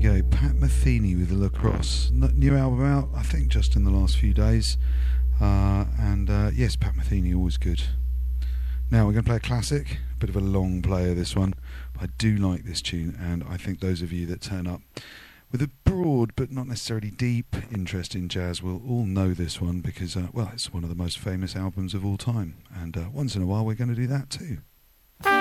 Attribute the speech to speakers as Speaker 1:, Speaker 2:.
Speaker 1: go. Pat Metheny with the Lacrosse. New album out, I think, just in the last few days. Yes, Pat Metheny, always good. Now we're going to play a classic, a bit of a long player this one. But I do like this tune, and I think those of you that turn up with a broad but not necessarily deep interest in jazz will all know this one because, it's one of the most famous albums of all time. And once in a while we're going to do that too.